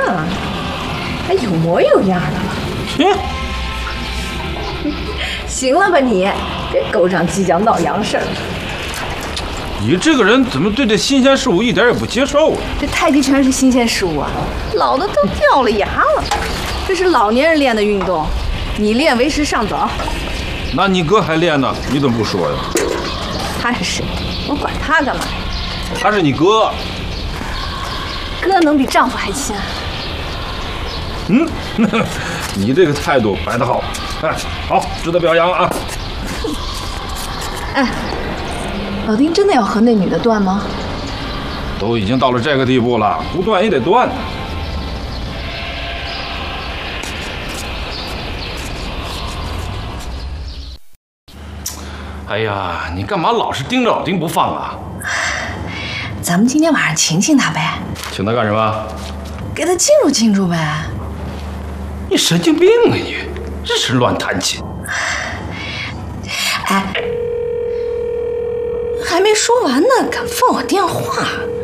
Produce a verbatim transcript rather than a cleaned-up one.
啊，还有模有样的。 切！ 行了吧你，别勾上即将闹洋事儿。 你这个人怎么对这新鲜事物一点也不接受啊？ 这太极拳是新鲜事物啊，老的都掉了牙了。这是老年人练的运动，你练为时尚早。 那你哥还练呢，你怎么不说呀？ 他是谁？我管他干嘛？ 他是你哥。 哥能比丈夫还亲啊？ 嗯，你这个态度摆得好，哎，好，值得表扬啊！ 哎，老丁真的要和那女的断吗？ 都已经到了这个地步了，不断也得断。哎呀，你干嘛老是盯着老丁不放啊？ 咱们今天晚上请请他呗。 请他干什么？ 给他庆祝庆祝呗。 你神经病啊你！这是乱弹琴。 哎，还没说完呢，敢放我电话？